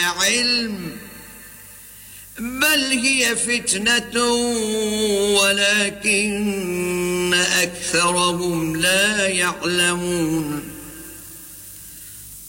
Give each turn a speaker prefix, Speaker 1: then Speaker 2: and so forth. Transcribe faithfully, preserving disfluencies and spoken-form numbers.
Speaker 1: علم بل هي فتنة ولكن أكثرهم لا يعلمون